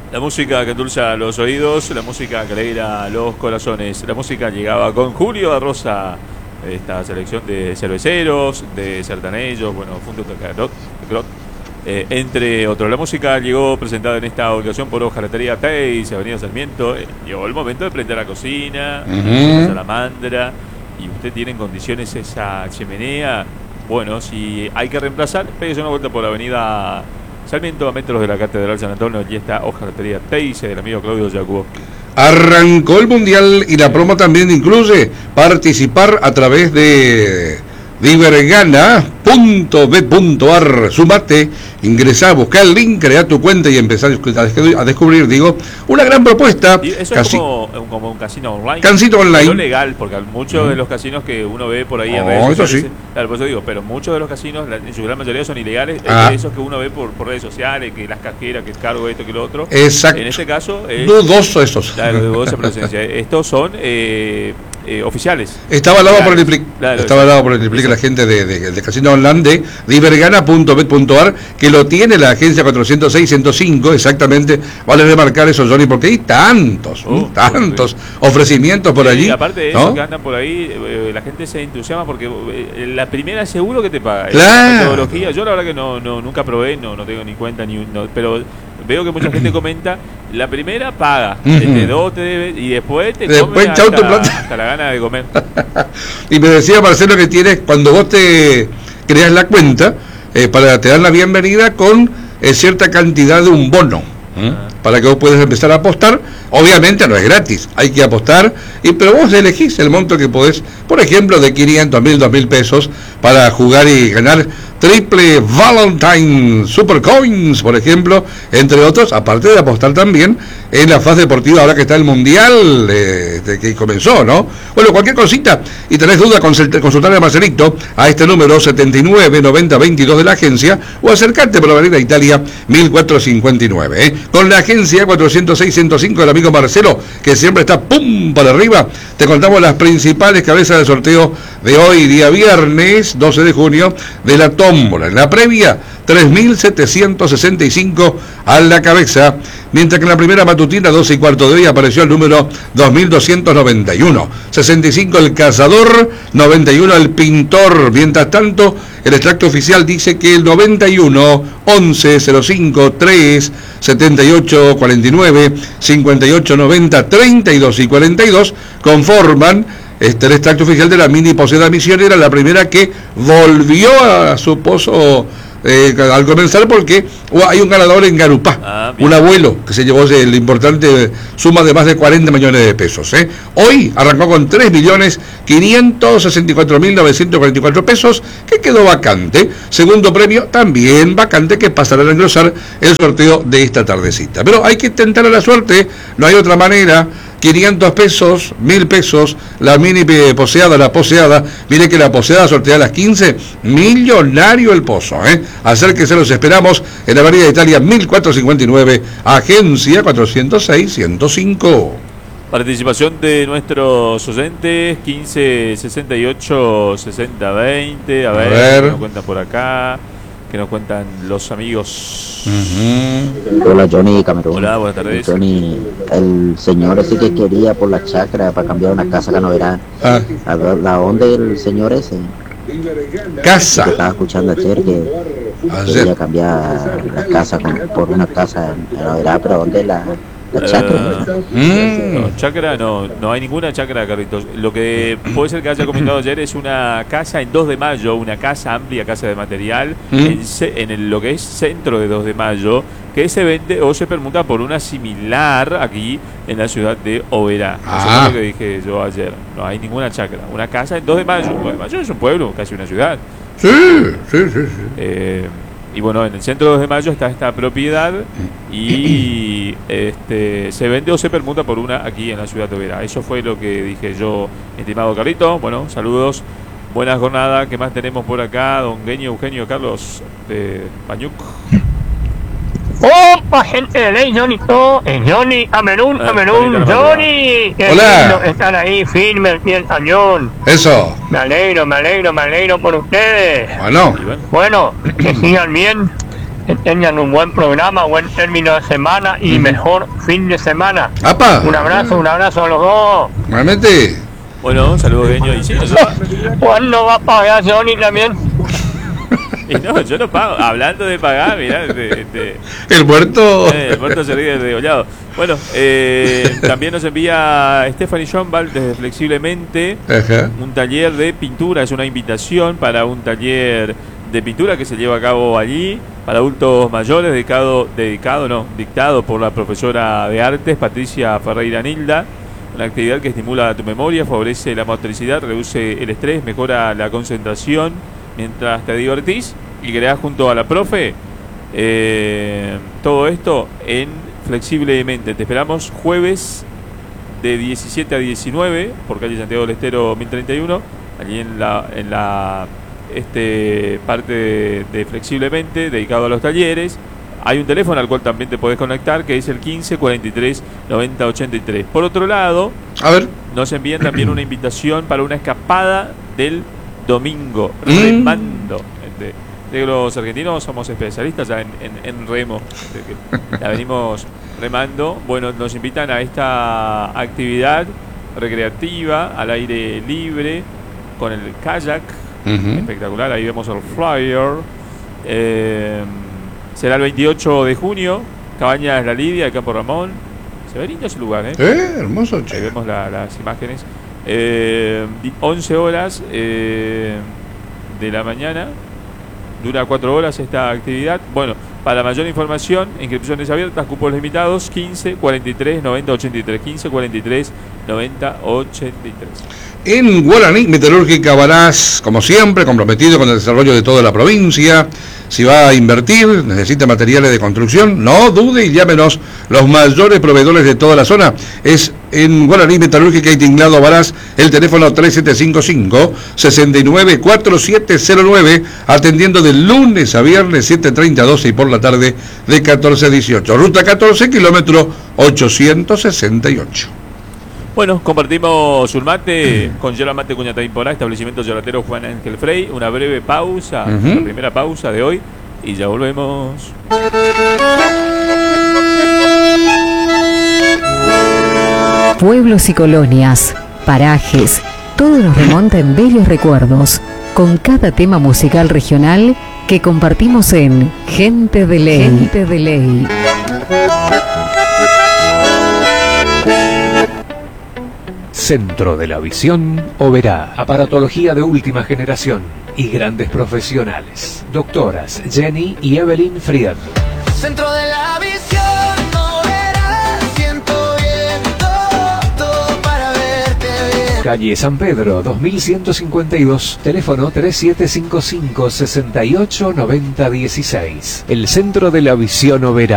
La música que endulza los oídos, la música que alegra los corazones. La música llegaba con Julio da Rosa, esta selección de cerveceros, de sertanellos, bueno, Fundos de Crot, entre otros. La música llegó presentada en esta ocasión por Hojalatería Teis, Avenida Sarmiento. Llegó el momento de prender la cocina, la salamandra, y usted tiene en condiciones esa chimenea. Bueno, si hay que reemplazar, pégase una vuelta por la Avenida Sarmiento, a metros de la Catedral San Antonio. Allí está Hojalatería Teis, del amigo Claudio Jacobo. Arrancó el Mundial y la promo también incluye participar a través de divergana.bet.ar. Sumate, ingresá, buscá el link, crea tu cuenta y empezá a descubrir, una gran propuesta. Y eso es como un casino online. Casino online. Pero legal, porque muchos de los casinos que uno ve por ahí en redes sociales, eso sí. Claro, por eso digo, pero muchos de los casinos, en su gran mayoría son ilegales. Esos que uno ve por redes sociales, que las cajeras, que el cargo, esto, que lo otro. Exacto. En este caso es dudoso esos. Claro, dudosa presencia. Estos son oficiales. Está avalado por el IPLIC. Claro, está avalado por el IPLIC, la gente de casino online de divergana.bet.ar, que lo tiene la agencia 406-105, exactamente. Vale remarcar eso, Johnny, porque hay tantos ofrecimientos por allí. Y aparte de eso, que andan por ahí, la gente se entusiasma porque la primera seguro que te paga. Claro. La metodología, yo la verdad que nunca probé, no tengo ni cuenta, pero veo que mucha gente comenta, la primera paga, te debe, y después te come hasta la gana de comer. Y me decía Marcelo que tienes, cuando vos te creas la cuenta, te dan la bienvenida con cierta cantidad de un bono, para que vos puedas empezar a apostar. Obviamente no es gratis, hay que apostar, pero vos elegís el monto que podés, por ejemplo, de 500, 1000, 2000 pesos, para jugar y ganar triple Valentine Super Coins, por ejemplo, entre otros, aparte de apostar también en la fase deportiva ahora que está el Mundial que comenzó, ¿no? Bueno, cualquier cosita y tenés duda, consultar a Marcelito a este número 79 90 22 de la agencia, o acercarte por la Avenida Italia 1459, con la agencia 406-105 del amigo Marcelo, que siempre está pum para arriba. Te contamos las principales cabezas de sorteo de hoy, día viernes 12 de junio, de la tómbola. En la previa, 3.765 a la cabeza, mientras que en la primera matutina, 12 y cuarto de hoy, apareció el número 2.291. 65 el cazador, 91 el pintor. Mientras tanto, el extracto oficial dice que el 91, 11, 05, 3, 78, 49, 58, 90, 32 y 42 conforman el extracto oficial de la mini posada misionera, la primera que volvió a su pozo al comenzar, porque hay un ganador en Garupá, un abuelo que se llevó la importante suma de más de 40 millones de pesos. Hoy arrancó con 3.564.944 pesos, que quedó vacante. Segundo premio también vacante, que pasará a engrosar el sorteo de esta tardecita. Pero hay que tentar a la suerte, no hay otra manera. 500 pesos, 1000 pesos, la mini poseada, la poseada. Mire que la poseada sortea a las 15, millonario el pozo, Acérquese, los esperamos en la Avenida Italia 1459, agencia 406-105. Participación de nuestros oyentes, 15 68 60 20. A ver. Nos cuentan por acá, que nos cuentan los amigos. Hola, Johnny Camerún. Hola, buenas tardes. Johnny, el señor ese que quería por la chacra para cambiar una casa que no era. ¿A dónde el señor ese? Casa. Que estaba escuchando ayer que quería cambiar la casa por una casa no era, pero ¿dónde la chacra? No, chacra no hay ninguna chacra, Carlitos. Lo que puede ser que haya comentado ayer es una casa en 2 de Mayo, una casa amplia, casa de material, en lo que es centro de 2 de Mayo, que se vende o se permuta por una similar aquí en la ciudad de Oberá. Eso es lo que dije yo ayer. No hay ninguna chacra. Una casa en 2 de Mayo. 2 de Mayo es un pueblo, casi una ciudad. Sí. Y bueno, en el centro de 2 de Mayo está esta propiedad y se vende o se permuta por una aquí en la ciudad de Oberá. Eso fue lo que dije yo, estimado Carlito. Bueno, saludos, buena jornada. ¿Qué más tenemos por acá? Don Eugenio Carlos de Pañuc. ¡Opa, gente de ley, Johnny! Johnny, Amerún, Johnny. ¡Qué lindo estar ahí firme al pie del cañón! Eso. Me alegro por ustedes. Bueno, que sigan bien. tengan un buen programa, buen término de semana y mejor fin de semana. ¡Apa! Un abrazo a los dos. Realmente. Bueno, saludos, Genio. Y sí, ¿Cuándo va a pagar Johnny también? Y no, yo no pago. Hablando de pagar, mirá. El muerto. El muerto se ríe degollado. Bueno, también nos envía Stephanie Schoenwald desde Flexiblemente. Ajá. Un taller de pintura. Es una invitación para un taller de pintura que se lleva a cabo allí para adultos mayores, dictado por la profesora de artes Patricia Ferreira Nilda. Una actividad que estimula tu memoria, favorece la motricidad, reduce el estrés, mejora la concentración mientras te divertís y creás junto a la profe. Todo esto en Flexiblemente. Te esperamos jueves de 17 a 19 por calle Santiago del Estero 1031, allí en la parte de Flexiblemente, dedicado a los talleres. Hay un teléfono al cual también te podés conectar, que es el 15 43 90 83. Por otro lado, a ver, nos envían también una invitación para una escapada del domingo, remando. Los argentinos somos especialistas ya en remo, la venimos remando. Bueno, nos invitan a esta actividad recreativa al aire libre con el kayak. Espectacular, ahí vemos el flyer. Será el 28 de junio, Cabañas La Lidia, de Campo Ramón. Se ve lindo ese lugar, hermoso, che. Ahí vemos las imágenes. 11 horas de la mañana. Dura 4 horas esta actividad. Bueno, para mayor información, inscripciones abiertas, cupos limitados, 15 43 90 83. 15 43 90 83. En Guaraní Metalúrgica Varaz, como siempre, comprometido con el desarrollo de toda la provincia. Si va a invertir, necesita materiales de construcción, no dude y llámenos. Los mayores proveedores de toda la zona es en Guaraní Metalúrgica y Tinglado Varaz, el teléfono 3755-694709, atendiendo de lunes a viernes 7:30 a 12 y por la tarde de 14 a 18. Ruta 14, kilómetro 868. Bueno, compartimos un mate con Yerba Mate Cuñata Imporá, establecimiento yerbatero Juan Ángel Frey. Una breve pausa, la primera pausa de hoy, y ya volvemos. Pueblos y colonias, parajes, todo nos remonta en bellos recuerdos, con cada tema musical regional que compartimos en Gente de Ley. Gente de Ley. Centro de la Visión Oberá. Aparatología de última generación y grandes profesionales. Doctoras Jenny y Evelyn Fried. Centro de la Visión Oberá. Siento bien todo para verte bien. Calle San Pedro 2152. Teléfono 3755 689016. El Centro de la Visión Oberá.